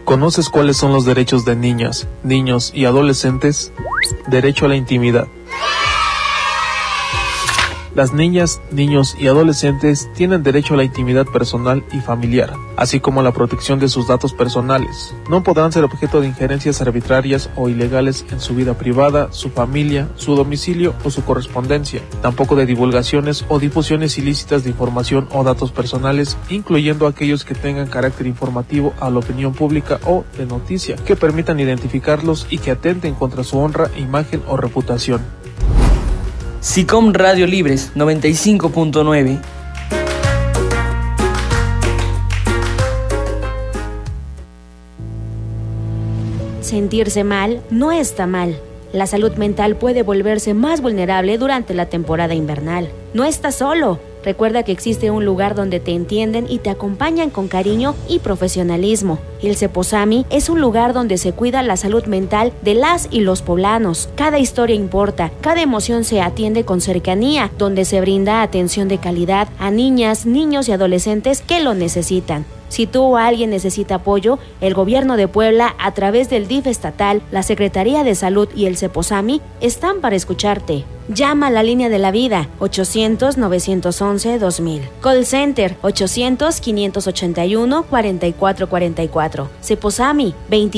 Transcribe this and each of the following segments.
¿Conoces cuáles son los derechos de niñas, niños y adolescentes? Derecho a la intimidad. Las niñas, niños y adolescentes tienen derecho a la intimidad personal y familiar, así como a la protección de sus datos personales. No podrán ser objeto de injerencias arbitrarias o ilegales en su vida privada, su familia, su domicilio o su correspondencia, tampoco de divulgaciones o difusiones ilícitas de información o datos personales, incluyendo aquellos que tengan carácter informativo a la opinión pública o de noticia, que permitan identificarlos y que atenten contra su honra, imagen o reputación. SICOM Radio Libres 95.9. Sentirse mal no está mal. La salud mental puede volverse más vulnerable durante la temporada invernal. No estás solo. Recuerda que existe un lugar donde te entienden y te acompañan con cariño y profesionalismo. El Ceposami es un lugar donde se cuida la salud mental de las y los poblanos. Cada historia importa, cada emoción se atiende con cercanía, donde se brinda atención de calidad a niñas, niños y adolescentes que lo necesitan. Si tú o alguien necesita apoyo, el Gobierno de Puebla, a través del DIF estatal, la Secretaría de Salud y el Ceposami, están para escucharte. Llama a la línea de la vida, 800-911-2000. Call Center, 800-581-4444. Ceposami,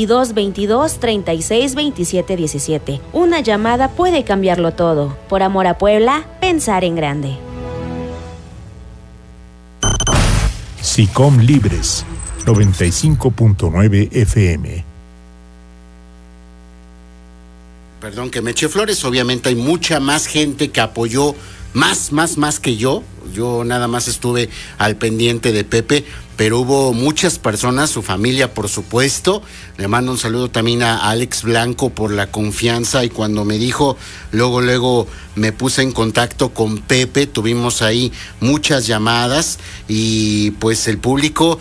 2222-362717. Una llamada puede cambiarlo todo. Por amor a Puebla, pensar en grande. SICOM Libres 95.9 FM. Perdón que me eche flores, obviamente hay mucha más gente que apoyó más que yo. Yo nada más estuve al pendiente de Pepe, pero hubo muchas personas, su familia por supuesto. Le mando un saludo también a Alex Blanco por la confianza, y cuando me dijo, luego me puse en contacto con Pepe, tuvimos ahí muchas llamadas y pues el público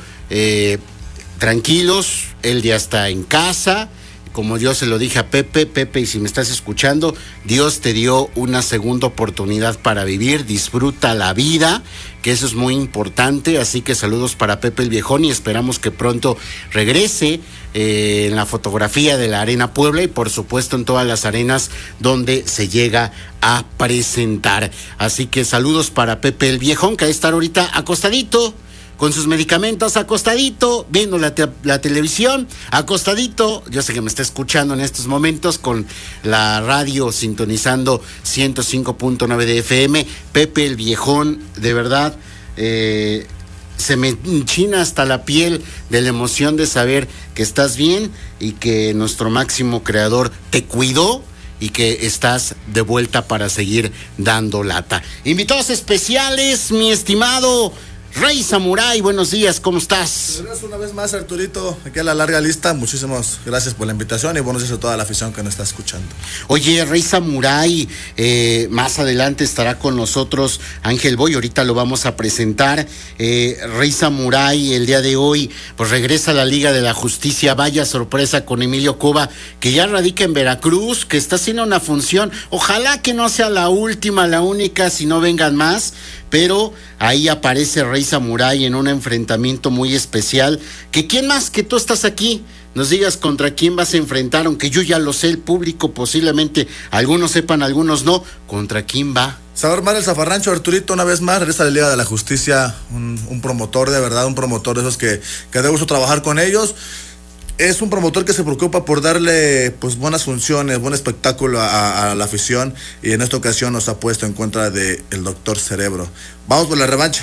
tranquilos, él ya está en casa. Como yo se lo dije a Pepe, y si me estás escuchando, Dios te dio una segunda oportunidad para vivir, disfruta la vida, que eso es muy importante, así que saludos para Pepe el Viejón y esperamos que pronto regrese en la fotografía de la Arena Puebla y por supuesto en todas las arenas donde se llega a presentar. Así que saludos para Pepe el Viejón, que va a estar ahorita acostadito, con sus medicamentos, acostadito, viendo la televisión, acostadito. Yo sé que me está escuchando en estos momentos con la radio sintonizando 105.9 de FM. Pepe el Viejón, de verdad, se me enchina hasta la piel de la emoción de saber que estás bien y que nuestro máximo creador te cuidó y que estás de vuelta para seguir dando lata. Invitados especiales, mi estimado Rey Samurai, buenos días, ¿cómo estás? Gracias una vez más, Arturito, aquí a la larga lista. Muchísimas gracias por la invitación y buenos días a toda la afición que nos está escuchando. Oye, Rey Samurai, más adelante estará con nosotros Ángel Boy, ahorita lo vamos a presentar. Rey Samurai, el día de hoy, pues regresa a la Liga de la Justicia. Vaya sorpresa con Emilio Cova, que ya radica en Veracruz, que está haciendo una función. Ojalá que no sea la última, la única, si no vengan más. Pero ahí aparece Rey Samurai en un enfrentamiento muy especial. Que quién más que tú estás aquí, nos digas contra quién vas a enfrentar, aunque yo ya lo sé, el público posiblemente, algunos sepan, algunos no, ¿contra quién va? Se va a armar el zafarrancho, Arturito, una vez más, regresa a la Liga de la Justicia, un promotor de verdad, un promotor de esos que de gusto trabajar con ellos. Es un promotor que se preocupa por darle pues buenas funciones, buen espectáculo a la afición, y en esta ocasión nos ha puesto en contra del Doctor Cerebro. Vamos por la revancha,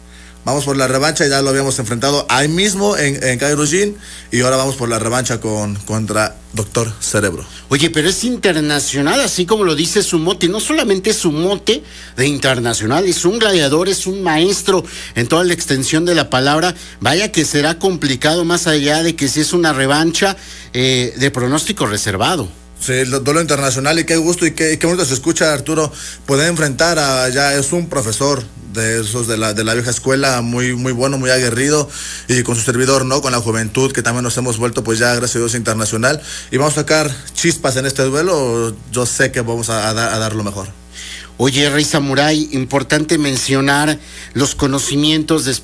ya lo habíamos enfrentado ahí mismo en Cairugín y ahora vamos por la revancha contra Doctor Cerebro. Oye, pero es internacional, así como lo dice su mote, no solamente es su mote de internacional, es un gladiador, es un maestro en toda la extensión de la palabra. Vaya que será complicado, más allá de que si es una revancha de pronóstico reservado. Sí, el duelo internacional, y qué gusto y qué bonito se escucha, Arturo, poder enfrentar ya es un profesor de esos de la vieja escuela, muy bueno, muy aguerrido, y con su servidor, ¿no? Con la juventud que también nos hemos vuelto pues ya, gracias a Dios, internacional, y vamos a sacar chispas en este duelo. Yo sé que vamos a dar lo mejor. Oye, Rey Samurai, importante mencionar los conocimientos